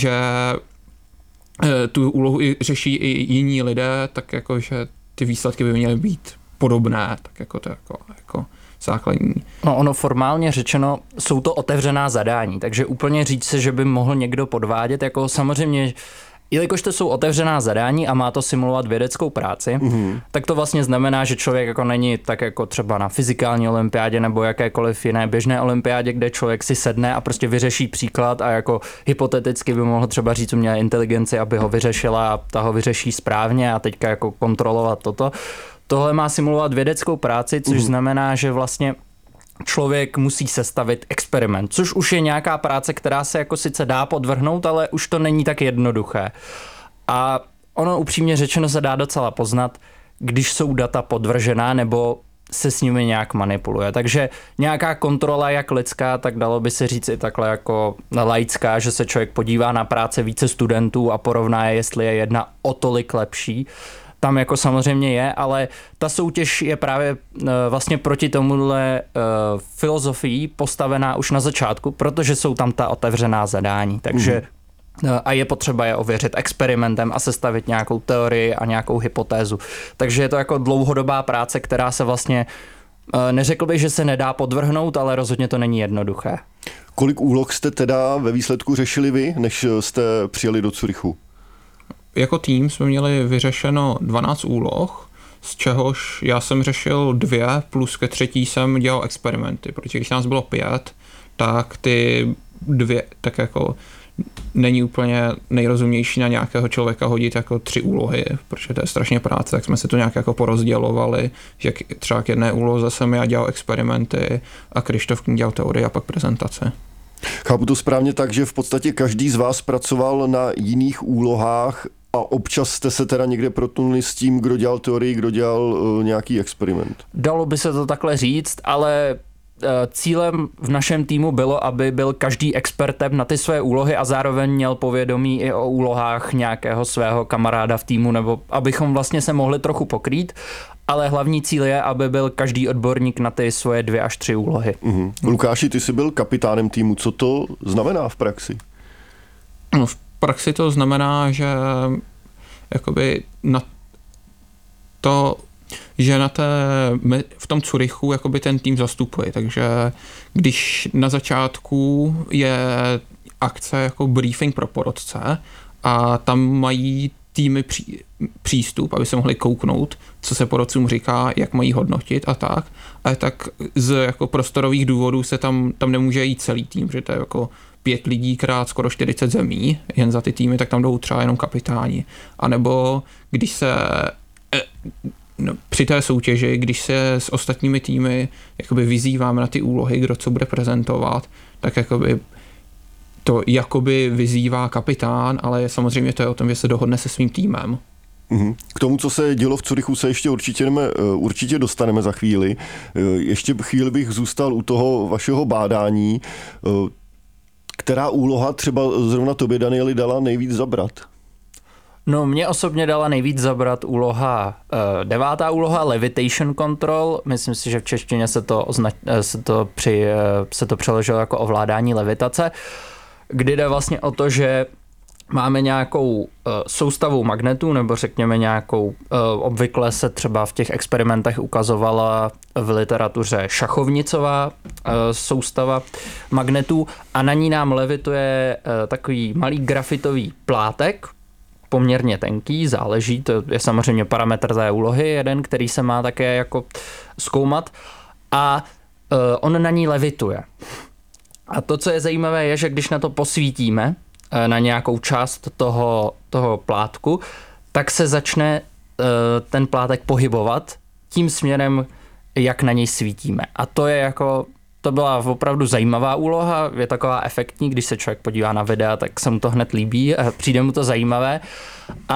že tu úlohu řeší i jiní lidé, tak jako, že ty výsledky by měly být podobné, tak jako to jako základní. No ono formálně řečeno, jsou to otevřená zadání, takže úplně říct se, že by mohl někdo podvádět, jako samozřejmě, jelikož to jsou otevřená zadání a má to simulovat vědeckou práci, tak to vlastně znamená, že člověk jako není tak jako třeba na fyzikální olympiádě nebo jakékoliv jiné běžné olympiádě, kde člověk si sedne a prostě vyřeší příklad a jako hypoteticky by mohl třeba říct umělé inteligenci, aby ho vyřešila a ta ho vyřeší správně a teďka jako kontrolovat toto. Tohle má simulovat vědeckou práci, což znamená, že vlastně člověk musí sestavit experiment, což už je nějaká práce, která se jako sice dá podvrhnout, ale už to není tak jednoduché. A ono upřímně řečeno se dá docela poznat, když jsou data podvržená nebo se s nimi nějak manipuluje. Takže nějaká kontrola jak lidská, tak dalo by se říct i takhle jako laická, že se člověk podívá na práce více studentů a porovná je, jestli je jedna o tolik lepší. Tam jako samozřejmě je, ale ta soutěž je právě vlastně proti tomuhle filozofii postavená už na začátku, protože jsou tam ta otevřená zadání, takže a je potřeba je ověřit experimentem a sestavit nějakou teorii a nějakou hypotézu. Takže je to jako dlouhodobá práce, která se vlastně, neřekl bych, že se nedá podvrhnout, ale rozhodně to není jednoduché. Kolik úloh jste teda ve výsledku řešili vy, než jste přijeli do Curychu? Jako tým jsme měli vyřešeno 12 úloh, z čehož já jsem řešil 2, plus ke třetí jsem dělal experimenty, protože když nás bylo 5, tak ty 2, tak jako není úplně nejrozumnější na nějakého člověka hodit jako 3 úlohy, protože to je strašně práce, tak jsme se to nějak jako porozdělovali, že třeba k jedné úloze jsem já dělal experimenty a Krištof k ní dělal teorii a pak prezentace. Chápu to správně tak, že v podstatě každý z vás pracoval na jiných úlohách a občas jste se teda někde protnuli s tím, kdo dělal teorii, kdo dělal nějaký experiment. Dalo by se to takhle říct, ale cílem v našem týmu bylo, aby byl každý expertem na ty své úlohy a zároveň měl povědomí i o úlohách nějakého svého kamaráda v týmu, nebo abychom vlastně se mohli trochu pokrýt, ale hlavní cíl je, aby byl každý odborník na ty svoje 2 až 3 úlohy. Lukáši, ty jsi byl kapitánem týmu, co to znamená v praxi? No, v praxi to znamená, že jakoby na to, že v tom Curychu jakoby ten tým zastupuje, takže když na začátku je akce jako briefing pro porotce a tam mají týmy přístup, aby se mohli kouknout, co se porotcům říká, jak mají hodnotit a tak. Ale tak z jako prostorových důvodů se tam nemůže jít celý tým, protože to je jako 5 lidí krát skoro 40 zemí, jen za ty týmy, tak tam jdou třeba jenom kapitáni. A nebo když se při té soutěži, když se s ostatními týmy jakoby vyzýváme na ty úlohy, kdo co bude prezentovat, tak jakoby to jakoby vyzývá kapitán, ale samozřejmě to je o tom, že se dohodne se svým týmem. K tomu, co se dělo v Curychu, se ještě určitě dostaneme za chvíli. Ještě chvíli bych zůstal u toho vašeho bádání. Která úloha třeba zrovna tobě, Danieli, dala nejvíc zabrat? No, mě osobně dala nejvíc zabrat úloha, 9. úloha Levitation Control. Myslím si, že v češtině se to přeložilo jako ovládání levitace, kdy jde vlastně o to, že máme nějakou soustavu magnetů, nebo řekněme nějakou, obvykle se třeba v těch experimentech ukazovala v literatuře šachovnicová soustava magnetů a na ní nám levituje takový malý grafitový plátek, poměrně tenký, záleží, to je samozřejmě parametr té úlohy, jeden, který se má také jako zkoumat a on na ní levituje. A to, co je zajímavé, je, že když na to posvítíme, na nějakou část toho plátku, tak se začne ten plátek pohybovat tím směrem, jak na něj svítíme. A to byla opravdu zajímavá úloha, je taková efektní, když se člověk podívá na videa, tak se mu to hned líbí, přijde mu to zajímavé.